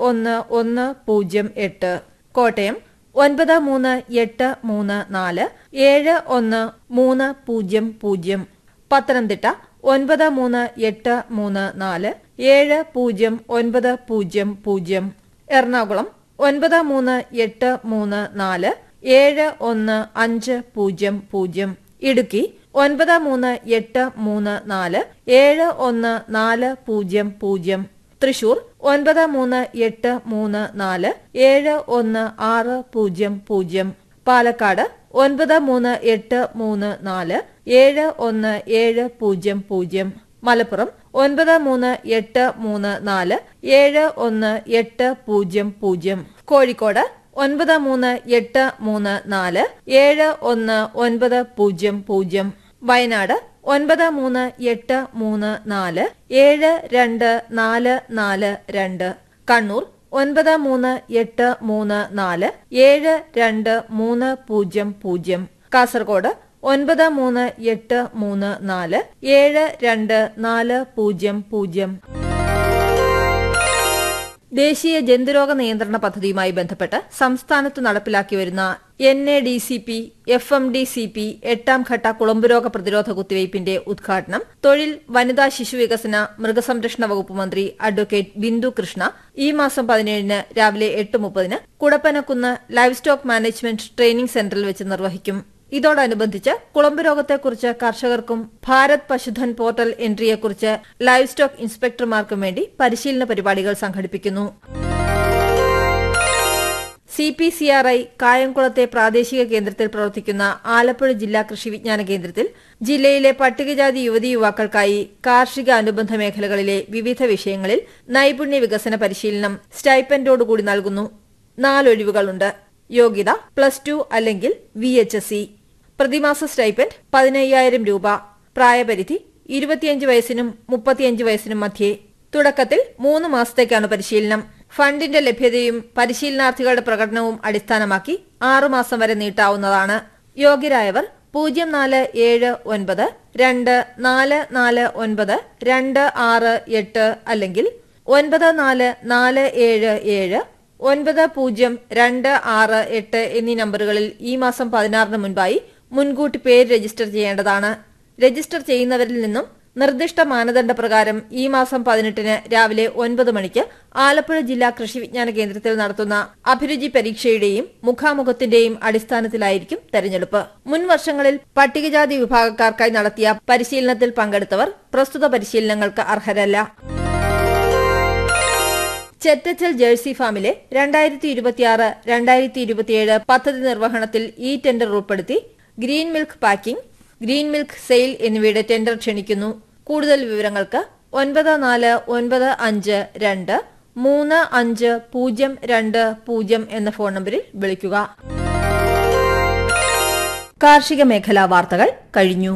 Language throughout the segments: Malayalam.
711008, കോട്ടയം 9383471300, പത്തനംതിട്ട 9383470900, എറണാകുളം 9383471500, ഇടുക്കി 9383471400, തൃശൂർ 9383471600, പാലക്കാട് 9383471700, മലപ്പുറം 9383471800, കോഴിക്കോട് 9383471900, വയനാട് 9383472442, കണ്ണൂർ 9383472300, കാസർഗോഡ് 9383472400. ദേശീയ ജന്തുരോഗ നിയന്ത്രണ പദ്ധതിയുമായി ബന്ധപ്പെട്ട് സംസ്ഥാനത്ത് നടപ്പിലാക്കിവരുന്ന NADCP FMDCP 8ാം ഘട്ട കുളമ്പുരോഗ പ്രതിരോധ കുത്തിവയ്പിന്റെ ഉദ്ഘാടനം തൊഴിൽ, വനിതാ ശിശുവികസന മൃഗസംരക്ഷണ വകുപ്പ് മന്ത്രി അഡ്വക്കേറ്റ് ബിന്ദു കൃഷ്ണ ഈ മാസം 17 രാവിലെ 8:30 Kudappanakunnu live stock management training സെന്ററിൽ വെച്ച് നിർവഹിക്കും. ഇതോടനുബന്ധിച്ച് കുളമ്പുരോഗത്തെക്കുറിച്ച് കർഷകർക്കും Bharat Pashudhan portal എൻട്രിയെക്കുറിച്ച് live stock ഇൻസ്പെക്ടർമാർക്കും വേണ്ടി പരിശീലന പരിപാടികൾ സംഘടിപ്പിക്കുന്നു. CPCRI കായംകുളത്തെ പ്രാദേശിക കേന്ദ്രത്തിൽ പ്രവർത്തിക്കുന്ന ആലപ്പുഴ ജില്ലാ കൃഷി വിജ്ഞാന കേന്ദ്രത്തിൽ ജില്ലയിലെ പട്ടികജാതി യുവതീ യുവാക്കൾക്കായി കാർഷിക അനുബന്ധ മേഖലകളിലെ വിവിധ വിഷയങ്ങളിൽ നൈപുണ്യ വികസന പരിശീലനം സ്റ്റൈപ്പൻഡോടുകൂടി നൽകുന്നു. 4 ഒഴിവുകളുണ്ട്. യോഗ്യത +2 അല്ലെങ്കിൽ VHSC. പ്രതിമാസ സ്റ്റൈപ്പൻഡ് 15,000 രൂപ. പ്രായപരിധി 25 വയസ്സിനും 35 വയസ്സിനും മധ്യേ. തുടക്കത്തിൽ 3 മാസത്തേക്കാണ് പരിശീലനം. ഫണ്ടിന്റെ ലഭ്യതയും പരിശീലനാർത്ഥികളുടെ പ്രകടനവും അടിസ്ഥാനമാക്കി 6 മാസം വരെ നീട്ടാവുന്നതാണ്. യോഗ്യരായവർ 0449244926 അല്ലെങ്കിൽ 9447790268 എന്നീ നമ്പറുകളിൽ ഈ മാസം 16 മുൻപായി മുൻകൂട്ടി പേര് രജിസ്റ്റർ ചെയ്യേണ്ടതാണ്. രജിസ്റ്റർ ചെയ്യുന്നവരിൽ നിന്നും നിർദ്ദിഷ്ട മാനദണ്ഡ പ്രകാരം ഈ മാസം 18 രാവിലെ 9 മണിക്ക് ആലപ്പുഴ ജില്ലാ കൃഷി വിജ്ഞാന കേന്ദ്രത്തിൽ നടത്തുന്ന അഭിരുചി പരീക്ഷയുടെയും മുഖാമുഖത്തിന്റെയും അടിസ്ഥാനത്തിലായിരിക്കും തെരഞ്ഞെടുപ്പ്. മുൻ വർഷങ്ങളിൽ പട്ടികജാതി വിഭാഗക്കാർക്കായി നടത്തിയ പരിശീലനത്തിൽ പങ്കെടുത്തവർ പ്രസ്തുത പരിശീലനങ്ങൾക്ക് അർഹരല്ല. ചെറ്റച്ചൽ ജേഴ്സി ഫാമിലെ 2026-2027 പദ്ധതി നിർവഹണത്തിൽ ഈ ടെൻഡർ ഉൾപ്പെടുത്തി green milk packing, green milk sale എന്നിവയുടെ ടെൻഡർ ക്ഷണിക്കുന്നു. കൂടുതൽ വിവരങ്ങൾക്ക് 9492350220 എന്ന ഫോൺ നമ്പറിൽ വിളിക്കുക. കാർഷിക മേഖലാ വാർത്തകൾ കഴിഞ്ഞു.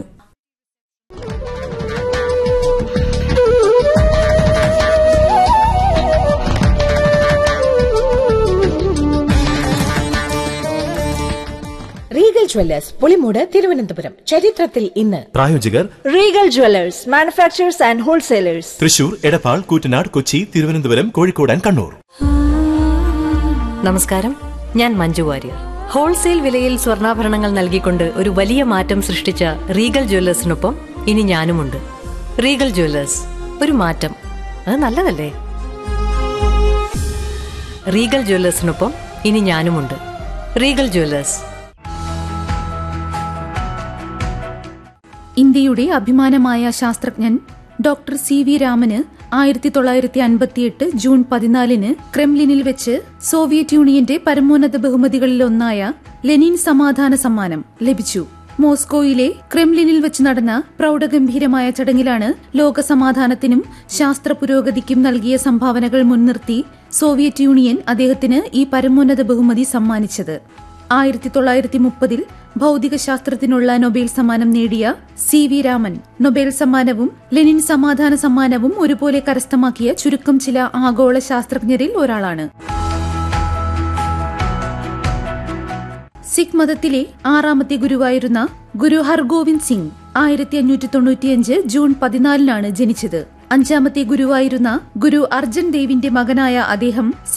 Regal Jewellers Pulimoodu Thiruvananthapuram. ചരിത്രത്തിൽ ഇന്ന്. പ്രായോജകർ Regal Jewellers, manufacturers and wholesalers, Thrissur, Edappal, Koottanad, Kochi, Thiruvananthapuram, Kozhikode and Kannur. നമസ്കാരം, ഞാൻ മഞ്ജു വാര്യർ. ഹോൾസെയിൽ വിലയിൽ സ്വർണ്ണാഭരണങ്ങൾ നൽകിക്കൊണ്ട് ഒരു വലിയ മാറ്റം സൃഷ്ടിച്ച റീഗൽ ജ്വല്ലേഴ്സിനൊപ്പം ഇനി ഞാനുമുണ്ട്. റീഗൽ ജ്വല്ലേഴ്സ്, ഒരു മാറ്റം, അത് നല്ലതല്ലേ? റീഗൽ ജ്വല്ലേഴ്സിനൊപ്പം ഇനി ഞാനുമുണ്ട്. Regal Jewellers. ഇന്ത്യയുടെ അഭിമാനമായ ശാസ്ത്രജ്ഞൻ ഡോക്ടർ CV രാമന് 1958 ജൂൺ 14 ക്രെംലിനിൽ വെച്ച് സോവിയറ്റ് യൂണിയന്റെ പരമോന്നത ബഹുമതികളിലൊന്നായ ലെനിൻ സമാധാന സമ്മാനം ലഭിച്ചു. മോസ്കോയിലെ ക്രെംലിനിൽ വെച്ച് നടന്ന പ്രൌഢഗംഭീരമായ ചടങ്ങിലാണ് ലോക സമാധാനത്തിനും ശാസ്ത്ര പുരോഗതിക്കും നൽകിയ സംഭാവനകൾ മുൻനിർത്തി സോവിയറ്റ് യൂണിയൻ അദ്ദേഹത്തിന് ഈ പരമോന്നത ബഹുമതി സമ്മാനിച്ചത്. 1930 ഭൌതികശാസ്ത്രത്തിനുള്ള നൊബേൽ സമ്മാനം നേടിയ CV രാമൻ നൊബേൽ സമ്മാനവും ലെനിൻ സമാധാന സമ്മാനവും ഒരുപോലെ കരസ്ഥമാക്കിയ ചുരുക്കം ചില ആഗോള ശാസ്ത്രജ്ഞരിൽ ഒരാളാണ്. സിഖ് മതത്തിലെ 6ാമത്തെ ഗുരുവായിരുന്ന ഗുരു ഹർഗോവിന്ദ് സിംഗ് 1595 ജൂൺ 14 ജനിച്ചത്. 5ാമത്തെ ഗുരുവായിരുന്ന ഗുരു അർജൻ ദേവിന്റെ മകനായ അദ്ദേഹം